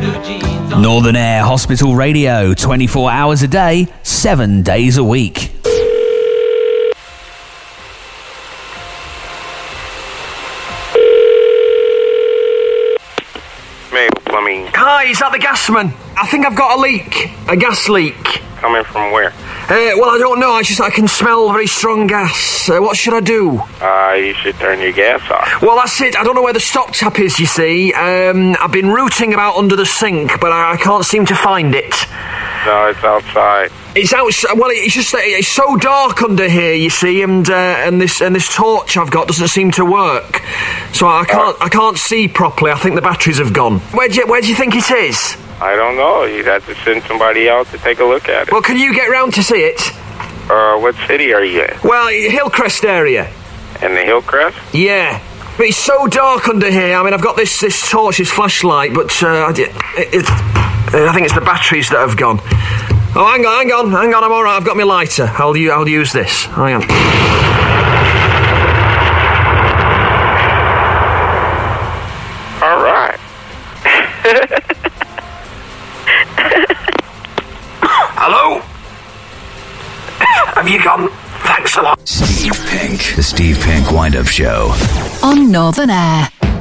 Northern Air Hospital Radio, 24 hours a day, 7 days a week. Plumbing. Hi, is that the gasman? I think I've got a leak. A gas leak. Coming from where? Well, I don't know. I can smell very strong gas. What should I do? You should turn your gas off. Well, that's it. I don't know where the stop tap is, you see. I've been rooting about under the sink, but I can't seem to find it. No, it's outside. It's outside. Well, it's just that it's so dark under here, you see, and this torch I've got doesn't seem to work. So I can't see properly. I think the batteries have gone. Where do you think it is? I don't know. You'd have to send somebody out to take a look at it. Well, can you get round to see it? What city are you in? Well, Hillcrest area. In the Hillcrest? Yeah. But it's so dark under here. I mean, I've got this torch, this flashlight, but I think it's the batteries that have gone. Oh, hang on, I'm all right. I've got my lighter. I'll use this. Hang on. All right. Hello? Have you gone? Thanks a lot. Steve Pink, the Steve Pink Wind-Up Show. On Northern Air.